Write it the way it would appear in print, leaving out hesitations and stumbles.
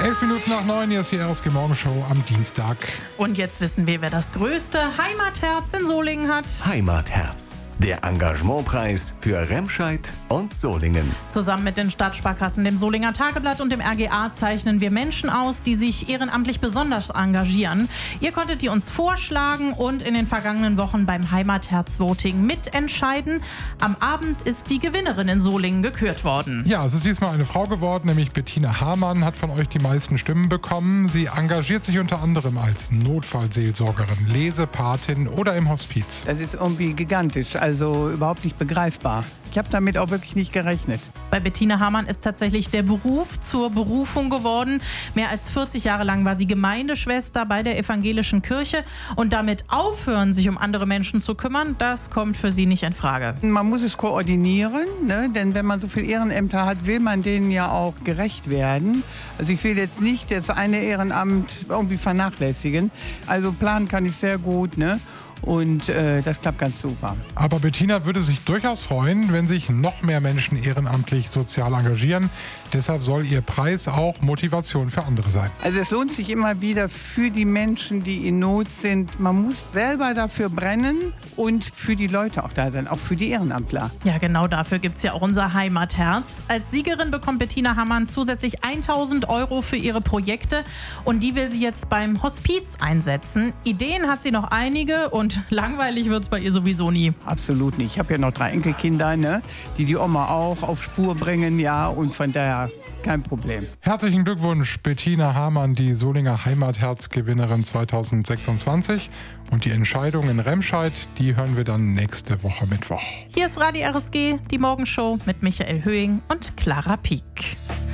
8:11 hier ist die RSG Morgenshow am Dienstag. Und jetzt wissen wir, wer das größte Heimatherz in Solingen hat. Heimatherz, der Engagementpreis für Remscheid und Solingen. Zusammen mit den Stadtsparkassen, dem Solinger Tageblatt und dem RGA zeichnen wir Menschen aus, die sich ehrenamtlich besonders engagieren. Ihr konntet die uns vorschlagen und in den vergangenen Wochen beim Heimatherz-Voting mitentscheiden. Am Abend ist die Gewinnerin in Solingen gekürt worden. Ja, es ist diesmal eine Frau geworden, nämlich Bettina Hamann hat von euch die meisten Stimmen bekommen. Sie engagiert sich unter anderem als Notfallseelsorgerin, Lesepatin oder im Hospiz. Das ist irgendwie gigantisch, also überhaupt nicht begreifbar. Ich habe damit auch wirklich nicht gerechnet. Bei Bettina Hamann ist tatsächlich der Beruf zur Berufung geworden. Mehr als 40 Jahre lang war sie Gemeindeschwester bei der evangelischen Kirche. Und damit aufhören, sich um andere Menschen zu kümmern, das kommt für sie nicht in Frage. Man muss es koordinieren, ne? Denn wenn man so viele Ehrenämter hat, will man denen ja auch gerecht werden. Also ich will jetzt nicht das eine Ehrenamt irgendwie vernachlässigen. Also planen kann ich sehr gut, ne? Und das klappt ganz super. Aber Bettina würde sich durchaus freuen, wenn sich noch mehr Menschen ehrenamtlich sozial engagieren. Deshalb soll ihr Preis auch Motivation für andere sein. Also es lohnt sich immer wieder für die Menschen, die in Not sind. Man muss selber dafür brennen und für die Leute auch da sein, auch für die Ehrenamtler. Ja, genau dafür gibt es ja auch unser Heimatherz. Als Siegerin bekommt Bettina Hamann zusätzlich 1.000 € für ihre Projekte. Und die will sie jetzt beim Hospiz einsetzen. Ideen hat sie noch einige und langweilig wird es bei ihr sowieso nie. Absolut nicht. Ich habe ja noch 3 Enkelkinder, ne? Die Oma auch auf Spur bringen, ja, und von daher kein Problem. Herzlichen Glückwunsch, Bettina Hamann, die Solinger Heimatherz-Gewinnerin 2026. Und die Entscheidung in Remscheid, die hören wir dann nächste Woche Mittwoch. Hier ist Radio RSG, die Morgenshow mit Michael Höhing und Clara Pieck.